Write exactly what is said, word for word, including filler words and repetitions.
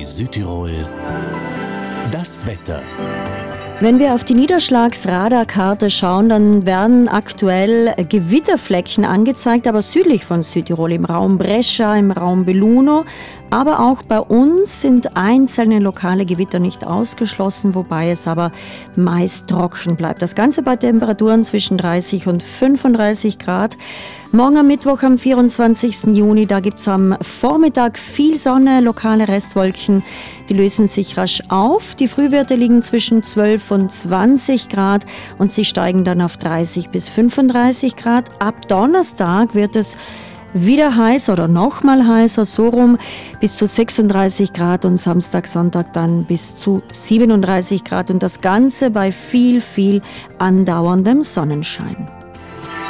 Bei Südtirol das Wetter. Wenn wir auf die Niederschlagsradarkarte schauen, dann werden aktuell Gewitterflecken angezeigt, aber südlich von Südtirol, im Raum Brescia, im Raum Belluno. Aber auch bei uns sind einzelne lokale Gewitter nicht ausgeschlossen, wobei es aber meist trocken bleibt. Das Ganze bei Temperaturen zwischen dreißig und fünfunddreißig Grad. Morgen am Mittwoch, am vierundzwanzigsten Juni, da gibt es am Vormittag viel Sonne, lokale Restwolken, die lösen sich rasch auf. Die Frühwerte liegen zwischen zwölf und zwanzig Grad und sie steigen dann auf dreißig bis fünfunddreißig Grad. Ab Donnerstag wird es wieder heißer oder nochmal heißer, so rum bis zu sechsunddreißig Grad und Samstag, Sonntag dann bis zu siebenunddreißig Grad und das Ganze bei viel, viel andauerndem Sonnenschein.